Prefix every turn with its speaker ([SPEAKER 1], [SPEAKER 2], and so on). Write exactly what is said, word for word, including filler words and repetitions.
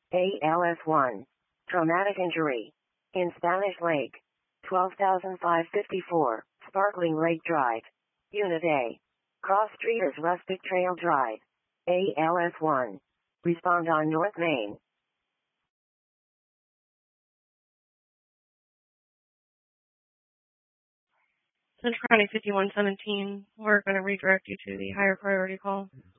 [SPEAKER 1] A L S one. Traumatic injury. In Spanish Lake. twelve thousand five hundred fifty-four, Sparkling Lake Drive. Unit A. Cross Streeters Rustic Trail Drive. A L S one. Respond on North Main.
[SPEAKER 2] Central County fifty-one seventeen, we're going to redirect you to the higher priority call.